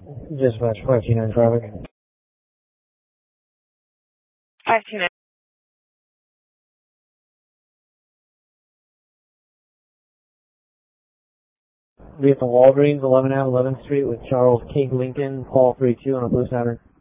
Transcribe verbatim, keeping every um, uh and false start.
Dispatch five two nine traffic. five two nine. Be at the Walgreens, eleven Ave, eleventh Street with Charles King Lincoln, Paul three two on a Blue Saturn.